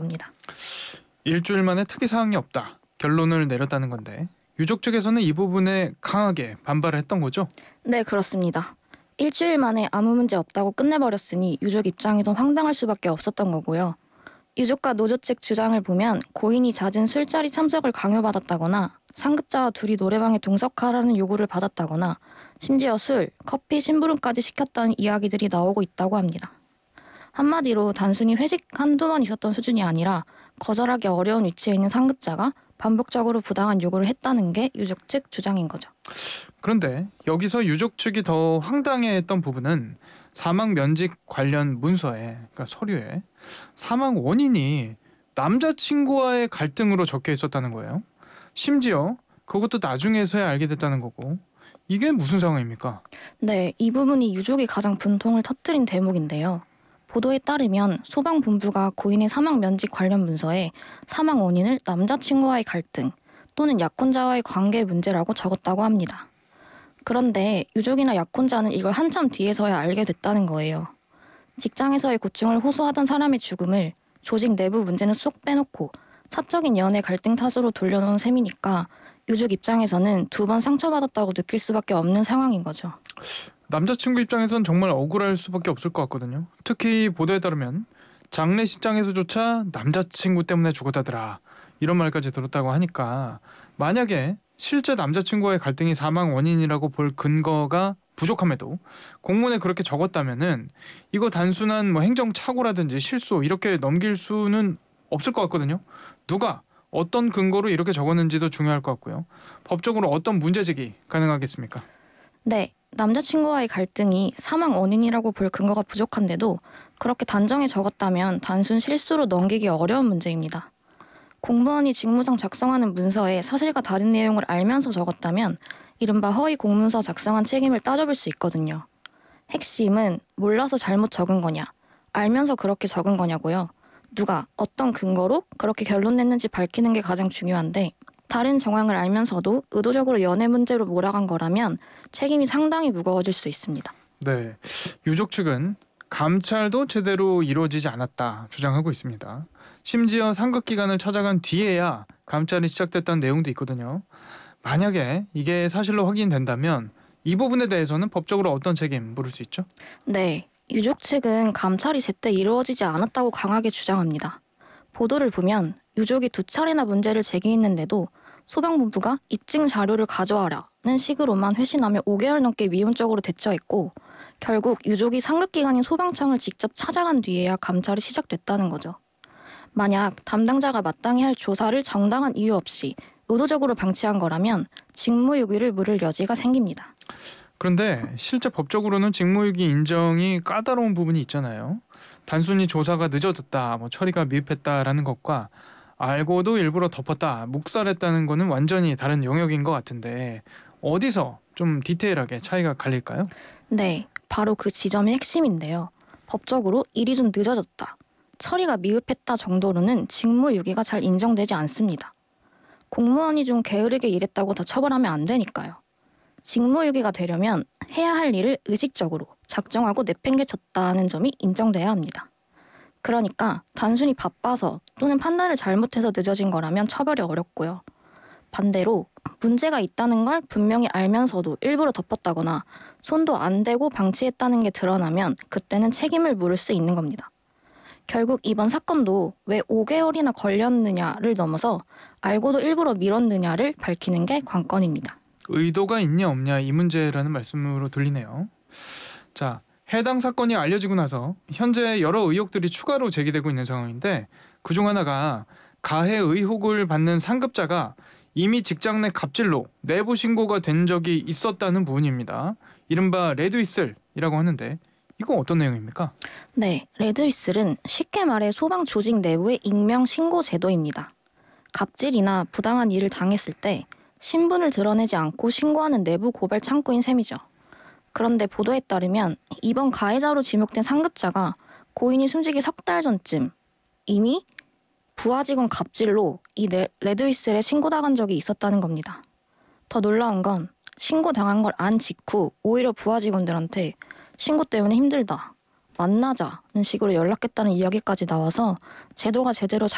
합니다. 일주일 만에 특이 사항이 없다. 결론을 내렸다는 건데 유족 측에서는 이 부분에 강하게 반발을 했던 거죠? 네, 그렇습니다. 일주일 만에 아무 문제 없다고 끝내버렸으니 유족 입장에선 황당할 수밖에 없었던 거고요. 유족과 노조 측 주장을 보면 고인이 잦은 술자리 참석을 강요받았다거나 상급자와 둘이 노래방에 동석하라는 요구를 받았다거나 심지어 술, 커피, 심부름까지 시켰다는 이야기들이 나오고 있다고 합니다. 한마디로 단순히 회식 한두 번 있었던 수준이 아니라 거절하기 어려운 위치에 있는 상급자가 반복적으로 부당한 요구를 했다는 게 유족 측 주장인 거죠. 그런데 여기서 유족 측이 더 황당해했던 부분은 사망 면직 관련 문서에, 그러니까 서류에 사망 원인이 남자친구와의 갈등으로 적혀 있었다는 거예요. 심지어 그것도 나중에서야 알게 됐다는 거고, 이게 무슨 상황입니까? 네, 이 부분이 유족이 가장 분통을 터뜨린 대목인데요. 보도에 따르면 소방본부가 고인의 사망 면직 관련 문서에 사망 원인을 남자친구와의 갈등 또는 약혼자와의 관계 문제라고 적었다고 합니다. 그런데 유족이나 약혼자는 이걸 한참 뒤에서야 알게 됐다는 거예요. 직장에서의 고충을 호소하던 사람의 죽음을 조직 내부 문제는 쏙 빼놓고 사적인 연애 갈등 탓으로 돌려놓은 셈이니까 유족 입장에서는 두 번 상처받았다고 느낄 수밖에 없는 상황인 거죠. 남자친구 입장에선 정말 억울할 수밖에 없을 것 같거든요. 특히 보도에 따르면 장례식장에서조차 남자친구 때문에 죽었다더라, 이런 말까지 들었다고 하니까 만약에 실제 남자친구와의 갈등이 사망 원인이라고 볼 근거가 부족함에도 공문에 그렇게 적었다면은 이거 단순한 뭐 행정착오라든지 실수 이렇게 넘길 수는 없을 것 같거든요. 누가 어떤 근거로 이렇게 적었는지도 중요할 것 같고요. 법적으로 어떤 문제 제기 가능하겠습니까? 네, 남자친구와의 갈등이 사망 원인이라고 볼 근거가 부족한데도 그렇게 단정해 적었다면 단순 실수로 넘기기 어려운 문제입니다. 공무원이 직무상 작성하는 문서에 사실과 다른 내용을 알면서 적었다면 이른바 허위 공문서 작성한 책임을 따져볼 수 있거든요. 핵심은 몰라서 잘못 적은 거냐, 알면서 그렇게 적은 거냐고요. 누가 어떤 근거로 그렇게 결론 냈는지 밝히는 게 가장 중요한데 다른 정황을 알면서도 의도적으로 연애 문제로 몰아간 거라면 책임이 상당히 무거워질 수 있습니다. 네, 유족 측은 감찰도 제대로 이루어지지 않았다 주장하고 있습니다. 심지어 상급기관을 찾아간 뒤에야 감찰이 시작됐다는 내용도 있거든요. 만약에 이게 사실로 확인된다면 이 부분에 대해서는 법적으로 어떤 책임 물을 수 있죠? 네, 유족 측은 감찰이 제때 이루어지지 않았다고 강하게 주장합니다. 보도를 보면 유족이 두 차례나 문제를 제기했는데도 소방본부가 입증 자료를 가져와라는 식으로만 회신하며 5개월 넘게 미온적으로 대처했고 결국 유족이 상급기관인 소방청을 직접 찾아간 뒤에야 감찰이 시작됐다는 거죠. 만약 담당자가 마땅히 할 조사를 정당한 이유 없이 의도적으로 방치한 거라면 직무유기를 물을 여지가 생깁니다. 그런데 실제 법적으로는 직무유기 인정이 까다로운 부분이 있잖아요. 단순히 조사가 늦어졌다, 뭐 처리가 미흡했다라는 것과 알고도 일부러 덮었다, 묵살했다는 거는 완전히 다른 영역인 것 같은데 어디서 좀 디테일하게 차이가 갈릴까요? 네, 바로 그 지점이 핵심인데요. 법적으로 일이 좀 늦어졌다, 처리가 미흡했다 정도로는 직무유기가 잘 인정되지 않습니다. 공무원이 좀 게으르게 일했다고 다 처벌하면 안 되니까요. 직무유기가 되려면 해야 할 일을 의식적으로 작정하고 내팽개쳤다는 점이 인정돼야 합니다. 그러니까 단순히 바빠서 또는 판단을 잘못해서 늦어진 거라면 처벌이 어렵고요. 반대로 문제가 있다는 걸 분명히 알면서도 일부러 덮었다거나 손도 안 대고 방치했다는 게 드러나면 그때는 책임을 물을 수 있는 겁니다. 결국 이번 사건도 왜 5개월이나 걸렸느냐를 넘어서 알고도 일부러 미뤘느냐를 밝히는 게 관건입니다. 의도가 있냐 없냐 이 문제라는 말씀으로 들리네요. 자, 해당 사건이 알려지고 나서 현재 여러 의혹들이 추가로 제기되고 있는 상황인데 그중 하나가 가해 의혹을 받는 상급자가 이미 직장 내 갑질로 내부 신고가 된 적이 있었다는 부분입니다. 이른바 레드휘슬이라고 하는데 이건 어떤 내용입니까? 네, 레드휘슬은 쉽게 말해 소방 조직 내부의 익명 신고 제도입니다. 갑질이나 부당한 일을 당했을 때 신분을 드러내지 않고 신고하는 내부 고발 창구인 셈이죠. 그런데 보도에 따르면 이번 가해자로 지목된 상급자가 고인이 숨지기 석 달 전쯤 이미 부하 직원 갑질로 레드휘슬에 신고당한 적이 있었다는 겁니다. 더 놀라운 건 신고당한 걸 안 직후 오히려 부하 직원들한테 신고 때문에 힘들다, 만나자는 식으로 연락했다는 이야기까지 나와서 제도가 제대로